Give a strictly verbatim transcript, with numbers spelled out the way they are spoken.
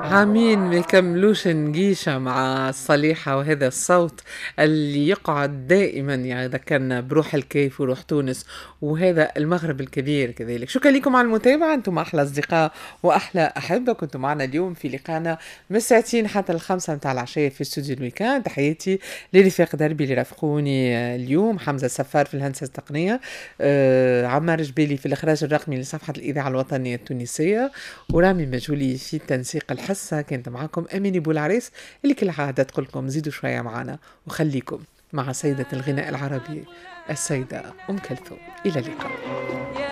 عامين ما يكملوش نقيشة مع الصليحة وهذا الصوت اللي يقعد دائما يعني ذكرنا بروح الكيف وروح تونس وهذا المغرب الكبير كذلك. شكرا لكم على المتابعة، انتم أحلى أصدقاء وأحلى أحبة، كنتم معنا اليوم في لقانا من الساعتين حتى الخمسة متاع العشية في استوديو الويكاند. تحياتي لرفاق دربي اللي رافقوني آه، اليوم، حمزة سفار في الهندسة التقنية، آه، عمار جبالي في الإخراج الرقمي لصفحة الإذاعة الوطنية التونسية، ورامي مجهولي في تنسيق الحصة. كانت معكم أميني بولعريس اللي كل عادة تقول لكم زيدوا شوية معنا وخليكم مع سيدة الغناء العربي السيدة أم كلثوم. إلى اللقاء.